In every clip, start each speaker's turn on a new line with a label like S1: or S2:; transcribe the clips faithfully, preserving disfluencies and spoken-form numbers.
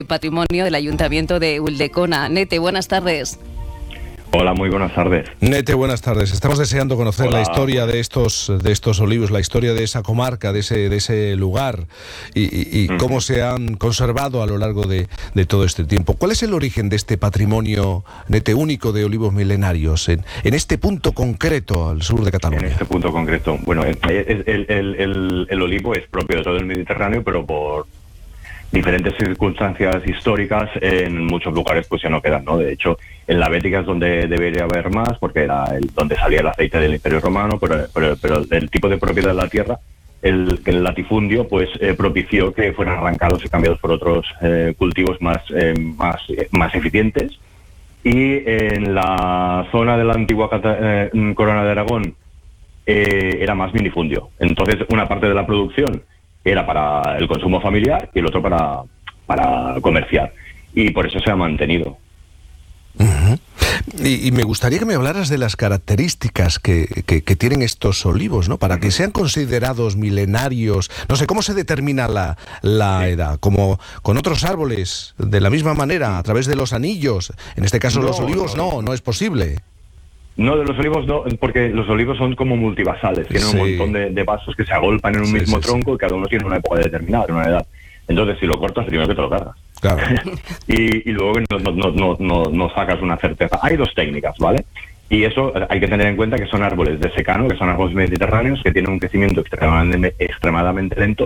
S1: Patrimonio del Ayuntamiento de Ulldecona. Nete, buenas tardes.
S2: Hola, muy buenas tardes.
S3: Nete, buenas tardes. Estamos deseando conocer Hola. la historia de estos de estos olivos, la historia de esa comarca, de ese de ese lugar y, y, y mm. cómo se han conservado a lo largo de, de todo este tiempo. ¿Cuál es el origen de este patrimonio, Nete, único de olivos milenarios en, en este punto concreto al sur de Cataluña?
S2: En este punto concreto. Bueno, el, el, el, el, el olivo es propio de todo el Mediterráneo, pero por diferentes circunstancias históricas en muchos lugares pues ya no quedan, ¿no? De hecho, en la Bética es donde debería haber más, porque era el, donde salía el aceite del Imperio Romano, pero, pero, pero el tipo de propiedad de la tierra, el, el latifundio, pues eh, propició que fueran arrancados y cambiados por otros eh, cultivos más, eh, más, eh, más eficientes. Y en la zona de la antigua eh, Corona de Aragón eh, era más minifundio. Entonces, una parte de la producción era para el consumo familiar y el otro para, para comerciar. Y por eso se ha mantenido.
S3: Uh-huh. Y, y me gustaría que me hablaras de las características que, que, que tienen estos olivos, ¿no? Para que sean considerados milenarios. No sé, ¿cómo se determina la, la sí. edad? ¿Como con otros árboles, de la misma manera, a través de los anillos? En este caso, no, los olivos no, no, no es posible.
S2: No, de los olivos no, porque los olivos son como multivasales, tienen sí. un montón de, de vasos que se agolpan en un sí, mismo sí, tronco sí. y cada uno tiene una época determinada, una edad. Entonces, si lo cortas, primero que te lo cargas.
S3: Claro.
S2: y, y luego no, no, no, no, no sacas una certeza. Hay dos técnicas, ¿vale? Y eso hay que tener en cuenta que son árboles de secano, que son árboles mediterráneos, que tienen un crecimiento extremadamente, extremadamente lento.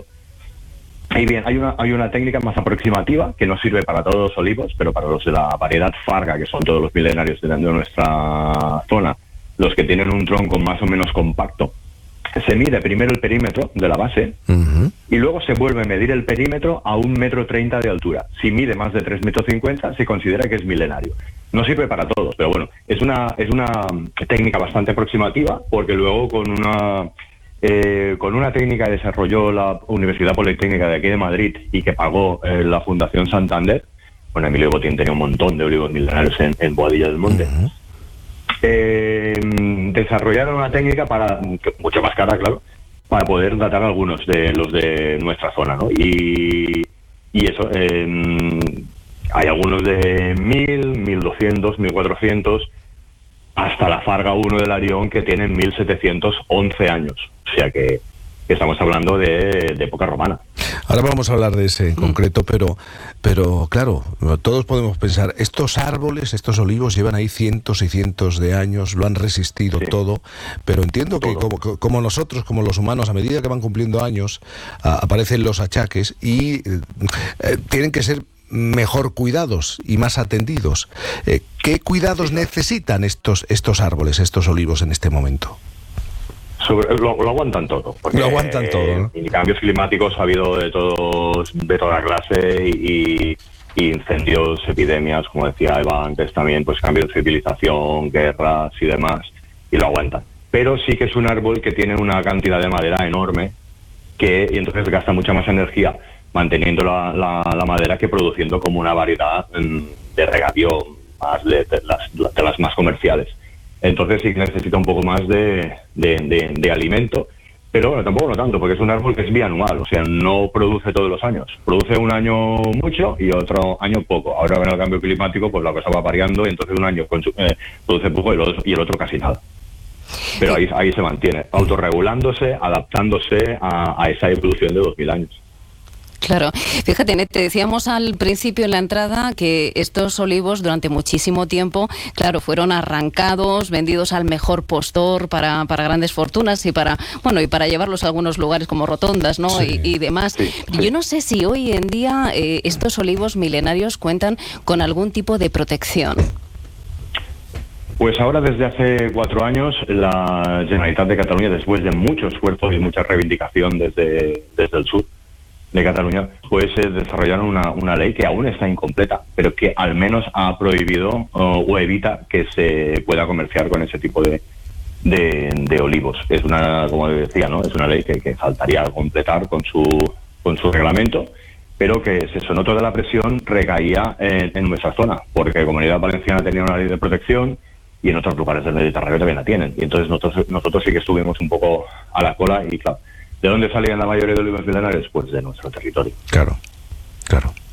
S2: Y bien, hay una, hay una técnica más aproximativa que no sirve para todos los olivos, pero para los de la variedad Farga, que son todos los milenarios de, de nuestra zona, los que tienen un tronco más o menos compacto, se mide primero el perímetro de la base uh-huh. y luego se vuelve a medir el perímetro a un metro treinta de altura. Si mide más de tres metros cincuenta, se considera que es milenario. No sirve para todos, pero bueno, es una, es una técnica bastante aproximativa, porque luego con una... Eh, con una técnica que desarrolló la Universidad Politécnica de aquí de Madrid y que pagó eh, la Fundación Santander. Bueno, Emilio Botín tenía un montón de olivos milenarios en, en Boadilla del Monte. Uh-huh. eh, desarrollaron una técnica para, mucho más cara, claro, para poder datar algunos de los de nuestra zona, ¿no? Y, y eso, eh, hay algunos de mil, mil doscientos, mil cuatrocientos, hasta la Farga uno del Arión, que tiene mil setecientos once años. O sea que estamos hablando de, de época romana.
S3: Ahora vamos a hablar de ese en concreto, pero, pero claro, todos podemos pensar, estos árboles, estos olivos llevan ahí cientos y cientos de años, lo han resistido sí. todo, pero entiendo todo. que como, como nosotros, como los humanos, a medida que van cumpliendo años, a, aparecen los achaques y eh, tienen que ser mejor cuidados y más atendidos. Eh, ¿Qué cuidados necesitan estos, estos árboles, estos olivos en este momento?
S2: Sobre, lo, lo aguantan todo. Porque,
S3: lo aguantan todo, ¿no?
S2: Y cambios climáticos ha habido de todos, de toda clase y, y incendios, epidemias, como decía Eva antes también, pues cambios de civilización, guerras y demás, y lo aguantan. Pero sí que es un árbol que tiene una cantidad de madera enorme que y entonces gasta mucha más energía manteniendo la, la, la madera que produciendo como una variedad de regadío más de, de, las, de las más comerciales. Entonces sí que necesita un poco más de, de, de, de alimento, pero bueno, tampoco no tanto, porque es un árbol que es bianual, o sea, no produce todos los años. Produce un año mucho y otro año poco. Ahora con el cambio climático, pues la cosa va variando y entonces un año eh, produce poco y el, otro, y el otro casi nada. Pero ahí, ahí se mantiene, autorregulándose, adaptándose a, a esa evolución de dos mil años.
S1: Claro, fíjate, te decíamos al principio en la entrada que estos olivos durante muchísimo tiempo, claro, fueron arrancados, vendidos al mejor postor para, para grandes fortunas y para, bueno, y para llevarlos a algunos lugares como rotondas, ¿no? Sí. Y, y demás. Sí, sí. Yo no sé si hoy en día eh, estos olivos milenarios cuentan con algún tipo de protección.
S2: Pues ahora, desde hace cuatro años, la Generalitat de Cataluña, después de mucho esfuerzo y mucha reivindicación desde, desde el sur de Cataluña, pues eh, desarrollaron una, una ley que aún está incompleta, pero que al menos ha prohibido uh, o evita que se pueda comerciar con ese tipo de, de, de olivos. Es una, como decía, ¿no? Es una ley que, que faltaría completar con su, con su reglamento, pero que se sonó toda la presión recaía en, en nuestra zona, porque Comunidad Valenciana tenía una ley de protección y en otros lugares del Mediterráneo también la tienen. Y entonces nosotros, nosotros sí que estuvimos un poco a la cola y claro, ¿de dónde salían la mayoría de olivos milenarios? Pues de nuestro territorio.
S3: Claro, claro.